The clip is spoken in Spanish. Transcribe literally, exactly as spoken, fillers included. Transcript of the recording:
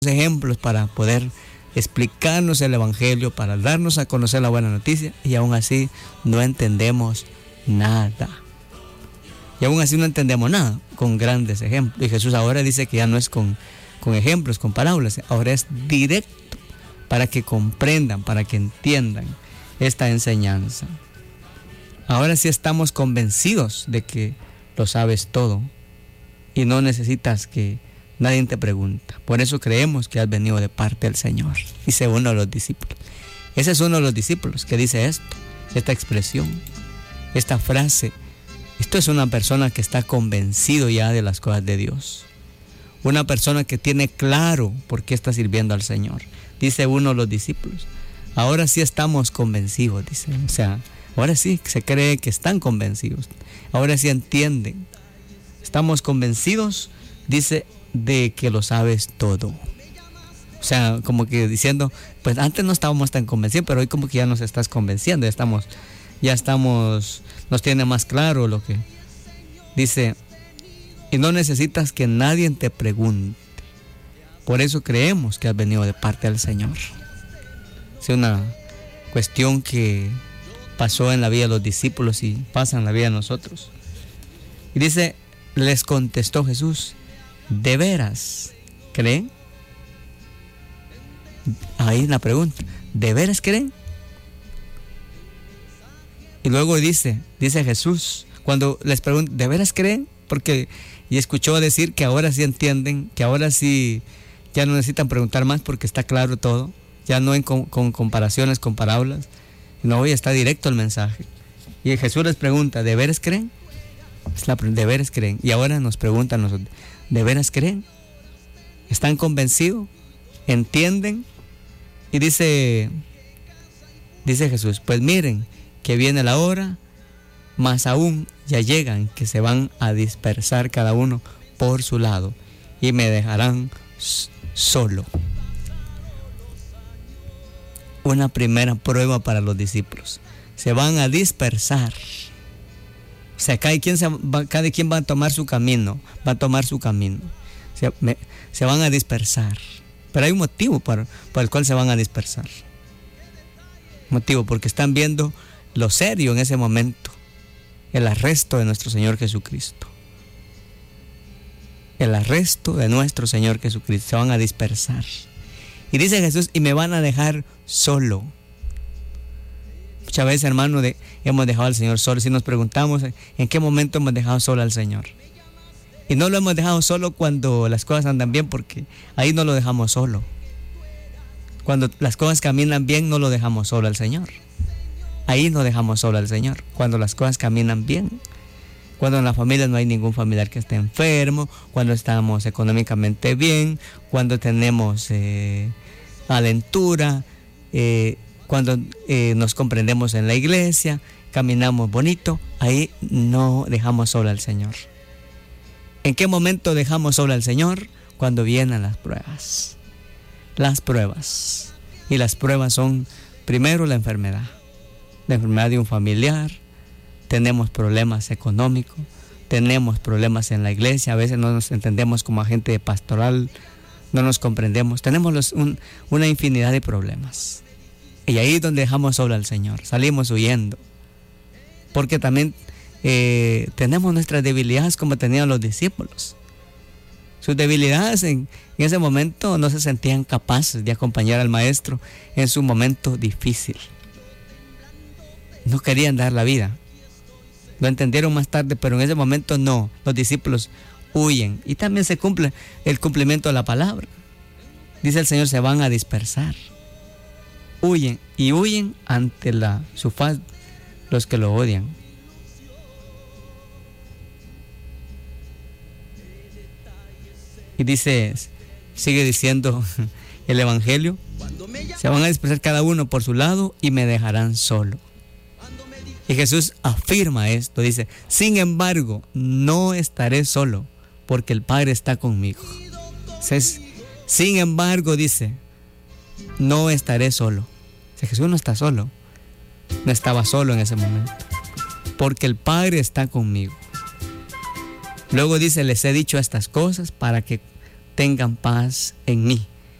ejemplos para poder explicarnos el Evangelio, para darnos a conocer la buena noticia, y aún así no entendemos nada. Y aún así no entendemos nada con grandes ejemplos. Y Jesús ahora dice que ya no es con, con ejemplos, con parábolas, ahora es directo para que comprendan, para que entiendan esta enseñanza. Ahora sí estamos convencidos de que lo sabes todo y no necesitas que nadie te pregunta. Por eso creemos que has venido de parte del Señor, dice uno de los discípulos. Ese es uno de los discípulos que dice esto, esta expresión, esta frase. Esto es una persona que está convencido ya de las cosas de Dios. Una persona que tiene claro por qué está sirviendo al Señor. Dice uno de los discípulos. Ahora sí estamos convencidos, dice. O sea, ahora sí se cree que están convencidos. Ahora sí entienden. Estamos convencidos, dice, de que lo sabes todo. O sea, como que diciendo, pues antes no estábamos tan convencidos, pero hoy como que ya nos estás convenciendo, ya estamos, ya estamos, nos tiene más claro lo que dice, y no necesitas que nadie te pregunte. Por eso creemos que has venido de parte del Señor. Es una cuestión que pasó en la vida de los discípulos y pasa en la vida de nosotros. Y dice, les contestó Jesús, ¿de veras creen? Ahí la pregunta, ¿de veras creen? Y luego dice, dice Jesús, cuando les pregunta, ¿de veras creen? Porque y escuchó decir que ahora sí entienden, que ahora sí ya no necesitan preguntar más porque está claro todo, ya no en con, con comparaciones, con parábolas, no, hoy está directo el mensaje. Y Jesús les pregunta, ¿de veras creen? Es la, ¿de veras creen? Y ahora nos preguntan nosotros, ¿de veras creen? ¿Están convencidos? ¿Entienden? Y dice, dice Jesús, pues miren que viene la hora, más aún ya llegan, que se van a dispersar cada uno por su lado y me dejarán solo. Una primera prueba para los discípulos. Se van a dispersar. O sea, cada quien, se va, cada quien va a tomar su camino, va a tomar su camino. Se, me, se van a dispersar. Pero hay un motivo por, por el cual se van a dispersar. Motivo, porque están viendo lo serio en ese momento. El arresto de nuestro Señor Jesucristo. El arresto de nuestro Señor Jesucristo. Se van a dispersar. Y dice Jesús, y me van a dejar solo. Muchas veces, hermano, de, hemos dejado al Señor solo. Si nos preguntamos en qué momento hemos dejado solo al Señor. Y no lo hemos dejado solo cuando las cosas andan bien, porque ahí no lo dejamos solo. Cuando las cosas caminan bien, no lo dejamos solo al Señor. Ahí no dejamos solo al Señor. Cuando las cosas caminan bien. Cuando en la familia no hay ningún familiar que esté enfermo. Cuando estamos económicamente bien. Cuando tenemos eh, aventura. Eh, cuando eh, nos comprendemos en la iglesia. Caminamos bonito. Ahí no dejamos solo al Señor. ¿En qué momento dejamos solo al Señor? Cuando vienen las pruebas. Las pruebas. Y las pruebas son, primero, la enfermedad. La enfermedad de un familiar. Tenemos problemas económicos. Tenemos problemas en la iglesia. A veces no nos entendemos como agente pastoral. No nos comprendemos. Tenemos los, un, una infinidad de problemas. Y ahí es donde dejamos solo al Señor. Salimos huyendo. Porque también eh, tenemos nuestras debilidades como tenían los discípulos. Sus debilidades en, en ese momento no se sentían capaces de acompañar al Maestro en su momento difícil. No querían dar la vida. Lo entendieron más tarde, pero en ese momento no. Los discípulos huyen. Y también se cumple el cumplimiento de la palabra. Dice el Señor, se van a dispersar. Huyen y huyen ante la, su faz los que lo odian. Y dice, sigue diciendo el Evangelio, se van a dispersar cada uno por su lado y me dejarán solo. Y Jesús afirma esto, dice, sin embargo, no estaré solo, porque el Padre está conmigo. Entonces, sin embargo, dice, no estaré solo. O sea, Jesús no está solo, no estaba solo en ese momento, porque el Padre está conmigo. Luego dice, les he dicho estas cosas para que tengan paz en mí.